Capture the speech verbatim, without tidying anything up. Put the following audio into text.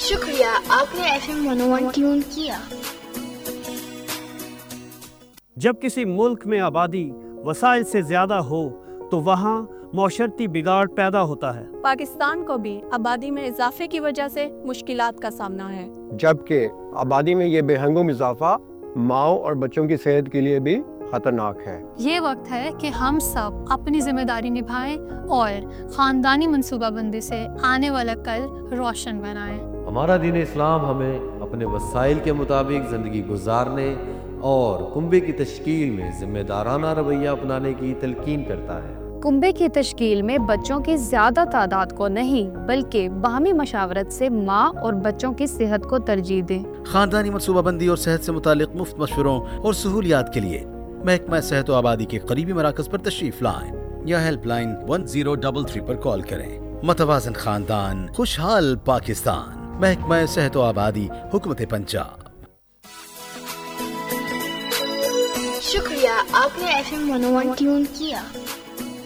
شکریہ، آپ نے ایف ایم ون او ون ٹیون کیا۔ جب کسی ملک میں آبادی وسائل سے زیادہ ہو تو وہاں معاشرتی بگاڑ پیدا ہوتا ہے۔ پاکستان کو بھی آبادی میں اضافے کی وجہ سے مشکلات کا سامنا ہے، جبکہ آبادی میں یہ بے ہنگم اضافہ ماؤں اور بچوں کی صحت کے لیے بھی خطرناک ہے۔ یہ وقت ہے کہ ہم سب اپنی ذمہ داری نبھائیں اور خاندانی منصوبہ بندی سے آنے والا کل روشن بنائیں۔ ہمارا دین اسلام ہمیں اپنے وسائل کے مطابق زندگی گزارنے اور کنبے کی تشکیل میں ذمہ دارانہ رویہ اپنانے کی تلقین کرتا ہے۔ کنبے کی تشکیل میں بچوں کی زیادہ تعداد کو نہیں بلکہ باہمی مشاورت سے ماں اور بچوں کی صحت کو ترجیح دیں۔ خاندانی منصوبہ بندی اور صحت سے متعلق مفت مشوروں اور سہولیات کے لیے محکمہ صحت و آبادی کے قریبی مراکز پر تشریف لائیں یا help line one zero double three پر کال کریں۔ متوازن خاندان، خوشحال پاکستان، محکمہ صحت و آبادی، حکومت پنجاب۔ شکریہ، آپ نے ایف ایم ون او ون ٹیون کیا۔